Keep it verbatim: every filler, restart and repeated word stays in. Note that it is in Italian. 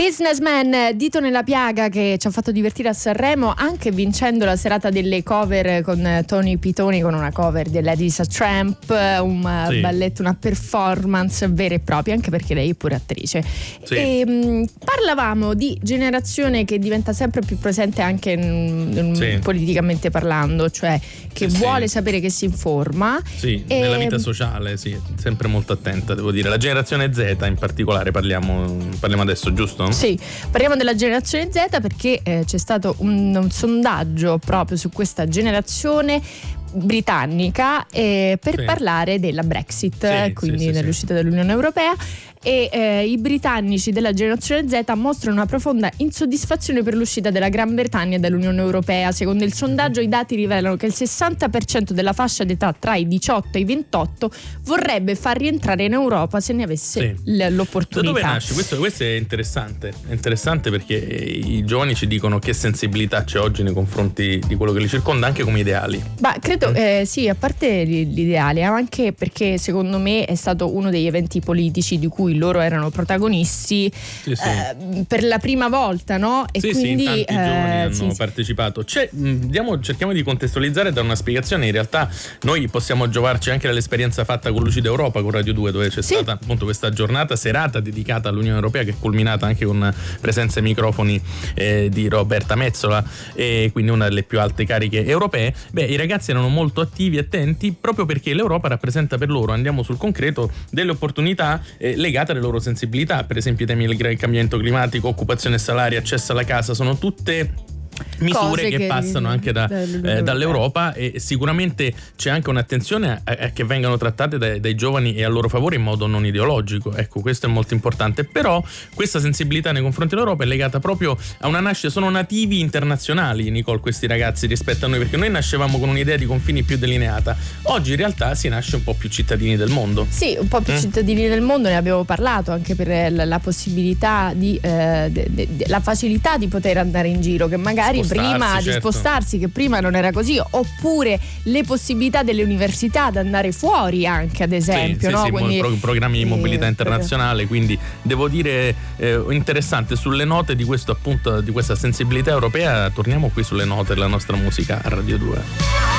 Businessman, dito nella piaga, che ci ha fatto divertire a Sanremo, anche vincendo la serata delle cover con Tony Pitoni, con una cover di Ladies a Tramp, un sì. balletto, una performance vera e propria, anche perché lei è pure attrice. Sì. E, mh, parlavamo di generazione che diventa sempre più presente anche in, in, sì. politicamente parlando, cioè che sì, vuole sì. sapere, che si informa. Sì, e... nella vita sociale, sì, sempre molto attenta, devo dire. La generazione Z in particolare parliamo, parliamo adesso, giusto? Sì, parliamo della generazione Z perché eh, c'è stato un, un sondaggio proprio su questa generazione britannica eh, per sì. parlare della Brexit, sì, quindi sì, dell'uscita sì. dall'Unione Europea. E eh, i britannici della generazione Z mostrano una profonda insoddisfazione per l'uscita della Gran Bretagna dall'Unione Europea. Secondo il sondaggio, i dati rivelano che il sessanta per cento della fascia d'età tra i diciotto e i ventotto vorrebbe far rientrare in Europa se ne avesse sì. l'opportunità. Da dove nasce? Questo, questo è interessante. È interessante perché i giovani ci dicono che sensibilità c'è oggi nei confronti di quello che li circonda, anche come ideali. Ma credo mm. eh, sì, a parte l'ideale, anche perché secondo me è stato uno degli eventi politici di cui loro erano protagonisti sì, sì. Eh, per la prima volta, no? E sì, quindi sì, tanti eh, giovani hanno sì, partecipato. C'è, diamo, cerchiamo di contestualizzare e dare una spiegazione. In realtà noi possiamo giovarci anche dall'esperienza fatta con Lucida Europa, con Radio due, dove c'è sì. stata appunto questa giornata serata dedicata all'Unione Europea, che è culminata anche con presenza ai microfoni eh, di Roberta Mezzola, e quindi una delle più alte cariche europee. Beh, i ragazzi erano molto attivi e attenti, proprio perché l'Europa rappresenta per loro, andiamo sul concreto, delle opportunità eh, legate alle loro sensibilità. Per esempio i temi del cambiamento climatico, occupazione e salario, accesso alla casa, sono tutte misure che, che passano anche da, eh, dall'Europa, e sicuramente c'è anche un'attenzione a, a che vengano trattate dai, dai giovani e a loro favore in modo non ideologico. Ecco, questo è molto importante. Però questa sensibilità nei confronti dell'Europa è legata proprio a una nascita, sono nativi internazionali, Nicole, questi ragazzi, rispetto a noi, perché noi nascevamo con un'idea di confini più delineata. Oggi in realtà si nasce un po' più cittadini del mondo. Sì, un po' più mm. cittadini del mondo, ne abbiamo parlato anche per la, la possibilità di eh, de, de, de, la facilità di poter andare in giro, che magari prima certo. di spostarsi, che prima non era così, oppure le possibilità delle università ad andare fuori anche, ad esempio, sì, no? sì, Quindi, pro- programmi di mobilità eh, internazionale, quindi devo dire eh, interessante. Sulle note di questo, appunto, di questa sensibilità europea, torniamo qui sulle note della nostra musica a Radio due.